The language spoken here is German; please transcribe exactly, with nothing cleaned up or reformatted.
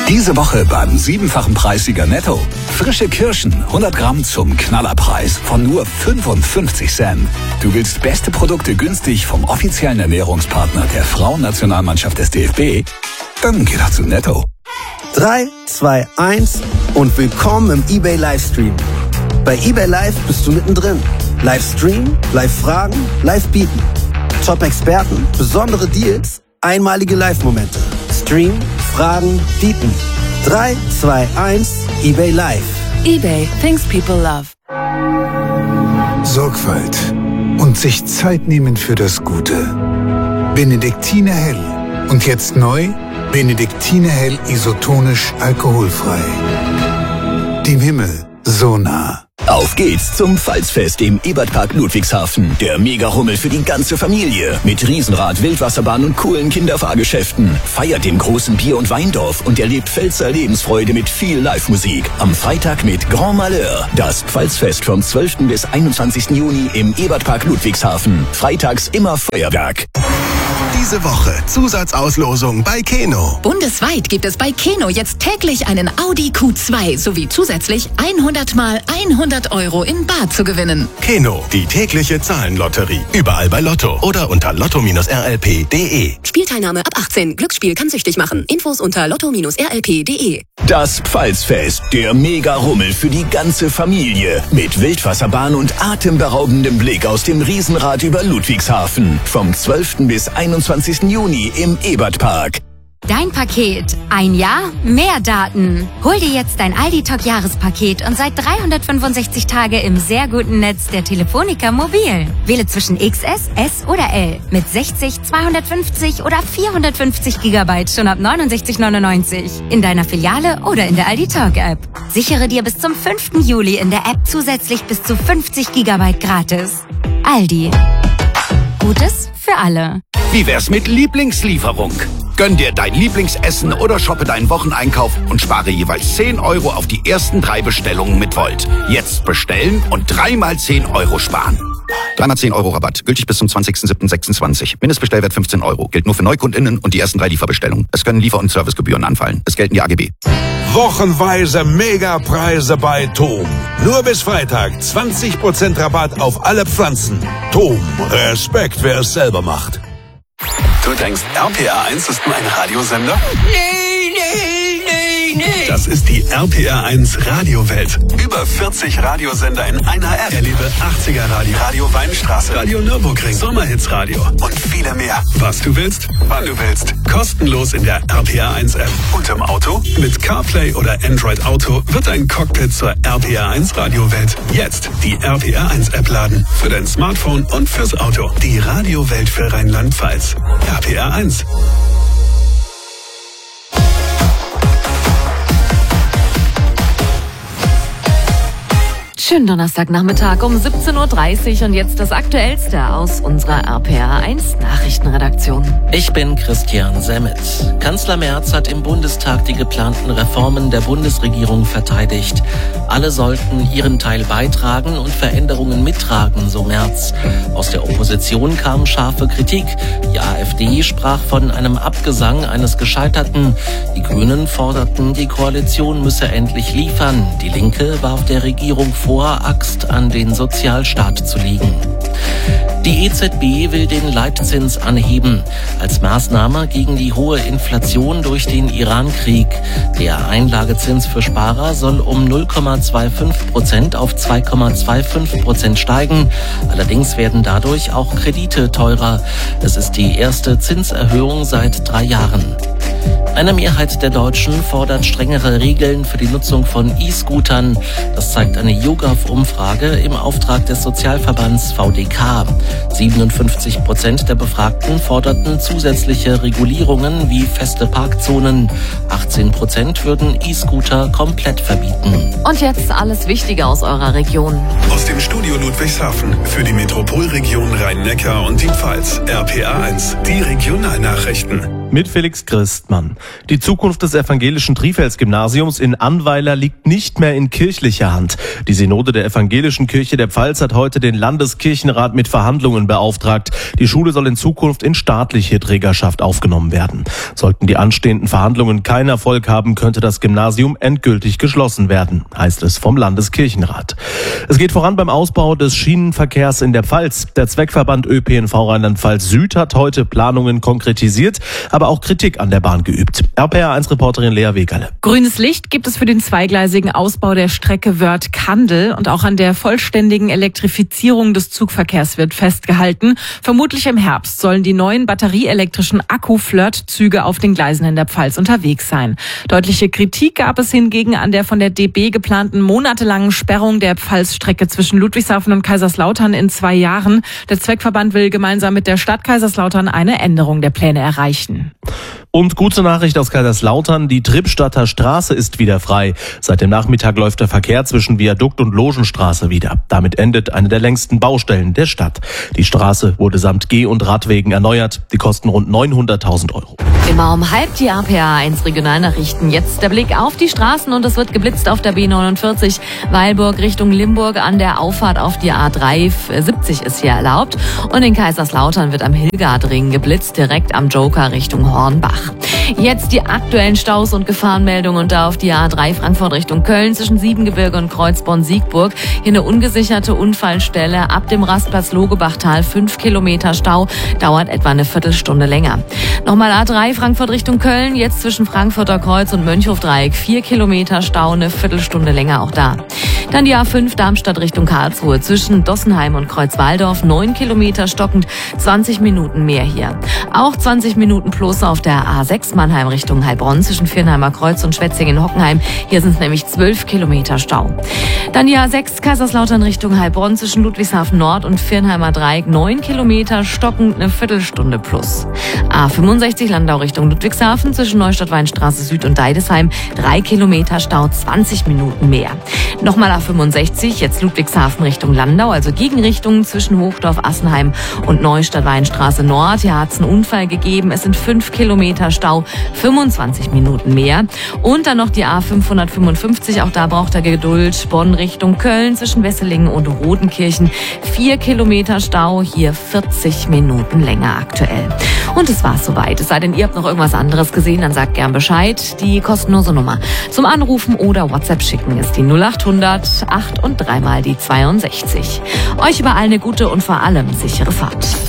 Diese Woche beim siebenfachen Preissieger Netto. Frische Kirschen, hundert Gramm zum Knallerpreis von nur fünfundfünfzig Cent. Du willst beste Produkte günstig vom offiziellen Ernährungspartner der Frauennationalmannschaft des D F B? Dann geh doch zu Netto. drei, zwei, eins und willkommen im eBay Livestream. Bei eBay Live bist du mittendrin. Livestream, Live-Fragen, Live-Bieten. Top-Experten, besondere Deals, einmalige Live-Momente. Stream, Fragen, Bieten. drei, zwei, eins, eBay Live. eBay, things people love. Sorgfalt und sich Zeit nehmen für das Gute. Benediktiner Hell. Und jetzt neu, Benediktiner Hell isotonisch alkoholfrei. Dem Himmel so nah. Auf geht's zum Pfalzfest im Ebertpark Ludwigshafen. Der Mega-Rummel für die ganze Familie. Mit Riesenrad, Wildwasserbahn und coolen Kinderfahrgeschäften. Feiert im großen Bier- und Weindorf und erlebt Pfälzer Lebensfreude mit viel Live-Musik. Am Freitag mit Grand Malheur. Das Pfalzfest vom zwölften bis einundzwanzigsten Juni im Ebertpark Ludwigshafen. Freitags immer Feuerwerk. Diese Woche Zusatzauslosung bei Keno. Bundesweit gibt es bei Keno jetzt täglich einen Audi Q zwei sowie zusätzlich hundert mal hundert Euro in Bar zu gewinnen. Keno, die tägliche Zahlenlotterie. Überall bei Lotto oder unter lotto Bindestrich r l p punkt d e. Spielteilnahme ab achtzehn. Glücksspiel kann süchtig machen. Infos unter lotto Bindestrich r l p punkt d e. Das Pfalzfest, der Mega-Rummel für die ganze Familie. Mit Wildwasserbahn und atemberaubendem Blick aus dem Riesenrad über Ludwigshafen. Vom zwölften bis einundzwanzigsten Juni im Ebertpark. Dein Paket. Ein Jahr, mehr Daten. Hol dir jetzt dein Aldi-Talk-Jahrespaket und sei dreihundertfünfundsechzig Tage im sehr guten Netz der Telefonica Mobil. Wähle zwischen X S, S oder L mit sechzig, zweihundertfünfzig oder vierhundertfünfzig Gigabyte schon ab neunundsechzig neunundneunzig. In deiner Filiale oder in der Aldi-Talk-App. Sichere dir bis zum fünften Juli in der App zusätzlich bis zu fünfzig Gigabyte gratis. Aldi. Gutes für alle. Wie wär's mit Lieblingslieferung? Gönn dir dein Lieblingsessen oder shoppe deinen Wocheneinkauf und spare jeweils zehn Euro auf die ersten drei Bestellungen mit Volt. Jetzt bestellen und dreimal zehn Euro sparen. Dreimal zehn Euro Rabatt. Gültig bis zum zwanzigsten siebten sechsundzwanzig. Mindestbestellwert fünfzehn Euro. Gilt nur für NeukundInnen und die ersten drei Lieferbestellungen. Es können Liefer- und Servicegebühren anfallen. Es gelten die A G B. Wochenweise Megapreise bei Tom. Nur bis Freitag zwanzig Prozent Rabatt auf alle Pflanzen. Tom, Respekt, wer es selber macht. Du denkst, R P R eins ist nur ein Radiosender? Nee, nee, nee, nee. Das ist die R P R eins Radiowelt. Über vierzig Radiosender in einer App. Erlebe achtziger Radio, Radio Weinstraße, Radio Nürburgring, Sommerhitsradio und viele mehr. Was du willst, wann du willst. Kostenlos in der R P R eins App. Und im Auto? Mit CarPlay oder Android Auto wird dein Cockpit zur R P R eins Radiowelt. Jetzt die R P R eins App laden. Für dein Smartphone und fürs Auto. Die Radiowelt für Rheinland-Pfalz. R P R eins. Schönen Donnerstagnachmittag um siebzehn Uhr dreißig und jetzt das Aktuellste aus unserer R P R eins Nachrichtenredaktion. Ich bin Christian Semmet. Kanzler Merz hat im Bundestag die geplanten Reformen der Bundesregierung verteidigt. Alle sollten ihren Teil beitragen und Veränderungen mittragen, so Merz. Aus der Opposition kam scharfe Kritik. Die AfD sprach von einem Abgesang eines Gescheiterten. Die Grünen forderten, die Koalition müsse endlich liefern. Die Linke warf der Regierung vor, Axt an den Sozialstaat zu legen. Die E Z B will den Leitzins anheben, als Maßnahme gegen die hohe Inflation durch den Iran-Krieg. Der Einlagezins für Sparer soll um null Komma fünfundzwanzig Prozent auf zwei Komma fünfundzwanzig Prozent steigen. Allerdings werden dadurch auch Kredite teurer. Es ist die erste Zinserhöhung seit drei Jahren. Eine Mehrheit der Deutschen fordert strengere Regeln für die Nutzung von E-Scootern. Das zeigt eine YouGov-Umfrage im Auftrag des Sozialverbands V D K. siebenundfünfzig Prozent der Befragten forderten zusätzliche Regulierungen wie feste Parkzonen. achtzehn Prozent würden E-Scooter komplett verbieten. Und jetzt alles Wichtige aus eurer Region. Aus dem Studio Ludwigshafen für die Metropolregion Rhein-Neckar und die Pfalz. R P R eins, die Regionalnachrichten. Mit Felix Christmann. Die Zukunft des evangelischen Trifels-Gymnasiums in Annweiler liegt nicht mehr in kirchlicher Hand. Die Synode der Evangelischen Kirche der Pfalz hat heute den Landeskirchenrat mit Verhandlungen beauftragt. Die Schule soll in Zukunft in staatliche Trägerschaft aufgenommen werden. Sollten die anstehenden Verhandlungen keinen Erfolg haben, könnte das Gymnasium endgültig geschlossen werden, heißt es vom Landeskirchenrat. Es geht voran beim Ausbau des Schienenverkehrs in der Pfalz. Der Zweckverband Ö P N V Rheinland-Pfalz Süd hat heute Planungen konkretisiert, aber auch Kritik an der Bahn geübt. R P R eins Reporterin Lea Wegerle. Grünes Licht gibt es für den zweigleisigen Ausbau der Strecke Wörth-Kandel und auch an der vollständigen Elektrifizierung des Zugverkehrs wird festgehalten. Vermutlich im Herbst sollen die neuen batterieelektrischen Akku-Flirt-Züge auf den Gleisen in der Pfalz unterwegs sein. Deutliche Kritik gab es hingegen an der von der D B geplanten monatelangen Sperrung der Pfalzstrecke zwischen Ludwigshafen und Kaiserslautern in zwei Jahren. Der Zweckverband will gemeinsam mit der Stadt Kaiserslautern eine Änderung der Pläne erreichen. Und gute Nachricht aus Kaiserslautern, die Trippstadter Straße ist wieder frei. Seit dem Nachmittag läuft der Verkehr zwischen Viadukt und Logenstraße wieder. Damit endet eine der längsten Baustellen der Stadt. Die Straße wurde samt Geh- und Radwegen erneuert. Die kosten rund neunhunderttausend Euro. Immer um halb die R P R eins Regionalnachrichten. Jetzt der Blick auf die Straßen und es wird geblitzt auf der B neunundvierzig. Weilburg Richtung Limburg an der Auffahrt auf die A drei siebzig ist hier erlaubt. Und in Kaiserslautern wird am Hildgardring geblitzt, direkt am Joker Richtung Hornbach. Jetzt die aktuellen Staus und Gefahrenmeldungen und da auf die A drei Frankfurt Richtung Köln zwischen Siebengebirge und Kreuzborn-Siegburg. Hier eine ungesicherte Unfallstelle ab dem Rastplatz Logebachtal. Fünf Kilometer Stau, dauert etwa eine Viertelstunde länger. Nochmal A drei Frankfurt Richtung Köln, jetzt zwischen Frankfurter Kreuz und Mönchhofdreieck. Vier Kilometer Stau, eine Viertelstunde länger auch da. Dann die A fünf Darmstadt Richtung Karlsruhe zwischen Dossenheim und Kreuzwaldorf. Neun Kilometer stockend, zwanzig Minuten mehr hier. Auch zwanzig Minuten plus auf der A sechs Mannheim Richtung Heilbronn zwischen Viernheimer Kreuz und Schwetzingen-Hockenheim. Hier sind es nämlich zwölf Kilometer Stau. Dann die A sechs Kaiserslautern Richtung Heilbronn zwischen Ludwigshafen Nord und Viernheimer Dreieck. Neun Kilometer stockend, eine Viertelstunde plus. A fünfundsechzig Landau Richtung Ludwigshafen zwischen Neustadt-Weinstraße Süd und Deidesheim. Drei Kilometer Stau, zwanzig Minuten mehr. Nochmal A fünfundsechzig, jetzt Ludwigshafen Richtung Landau, also Gegenrichtung zwischen Hochdorf, Assenheim und Neustadt-Weinstraße Nord. Hier hat es einen Unfall gegeben. Es sind fünf Kilometer Stau, fünfundzwanzig Minuten mehr. Und dann noch die A fünfhundertfünfundfünfzig, auch da braucht er Geduld. Bonn Richtung Köln zwischen Wesselingen und Rodenkirchen. Vier Kilometer Stau, hier vierzig Minuten länger aktuell. Und es war's soweit. Es sei denn, ihr habt noch irgendwas anderes gesehen, dann sagt gern Bescheid. Die kostenlose Nummer zum Anrufen oder WhatsApp schicken ist die null achthundert acht und dreimal die zweiundsechzig. Euch überall eine gute und vor allem sichere Fahrt.